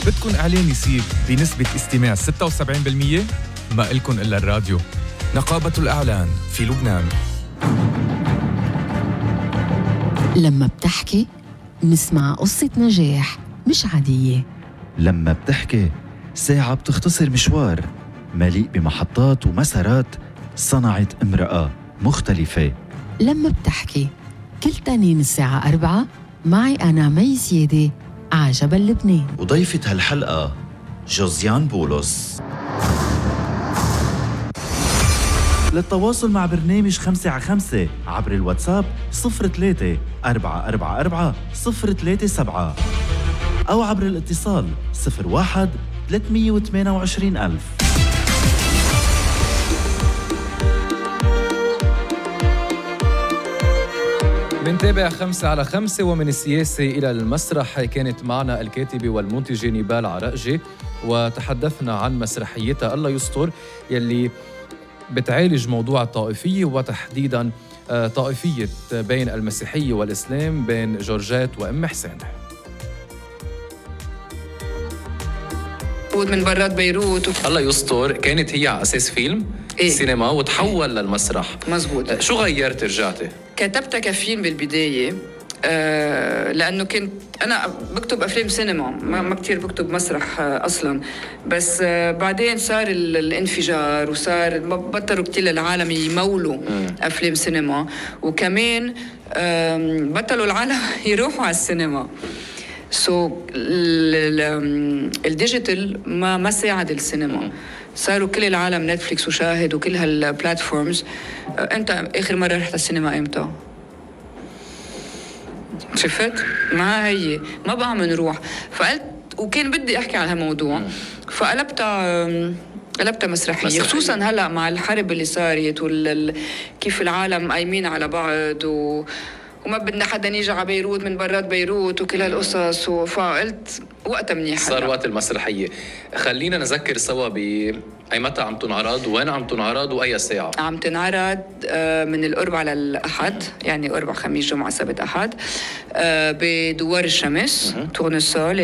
بدكن إعلان يصير بنسبة استماع 76%؟ ما إلكن إلا الراديو. نقابة الإعلان في لبنان. لما بتحكي نسمع قصة نجاح مش عادية. لما بتحكي ساعة بتختصر مشوار مليء بمحطات ومسارات صنعت امرأة مختلفة. لما بتحكي كل تنين الساعة 4 معي أنا مي زيادة عجبا لبنان، وضيفة هالحلقة جوزيان بولس. للتواصل مع برنامج 5 على 5 عبر الواتساب 03 444 037 أو عبر الاتصال 01 328 ألف. بنتابع 5 على 5 ومن السياسة إلى المسرح. كانت معنا الكاتبة والمنتجة نيبال عرقجي وتحدثنا عن مسرحيتها الله يستر يلي بتعالج موضوع الطائفية وتحديداً طائفية بين المسيحية والإسلام بين جورجات وأم حسين. من برات بيروت الله يستر كانت هي على أساس فيلم سينما وتحول للمسرح. مزبوط. شو غيرت رجعتي؟ كتبتها كفيلم بالبداية لأنه كنت أنا بكتب أفلام سينما ما كتير بكتب مسرح أصلاً، بس بعدين صار الانفجار وصار بطلوا كتير العالم يمولوا أفلام سينما، وكمان بطلوا العالم يروحوا على السينما. الديجيتال ما ساعد السينما. صاروا كل العالم نتفليكس وشاهد وكل هالبلاتفورمز. أنت آخر مرة رحت السينما إمتى؟ شفت؟ ما هي ما بقى منروح. فقلت وكان بدي أحكي على هالموضوع فقلبتها مسرحية، خصوصا هلأ مع الحرب اللي صارت كيف العالم قايمين على بعض وما بدنا حدا يجي على بيروت من برات بيروت وكل هالقصص. فقلت وقتها منيح صار وقت المسرحية. خلينا نذكر سوا أي متى عم تنعرض وين عم تنعرض وأي ساعة؟ عم تنعرض من الأربع على الأحد، يعني أربع خميس جمعة سبت أحد بدوار الشمس تورنسول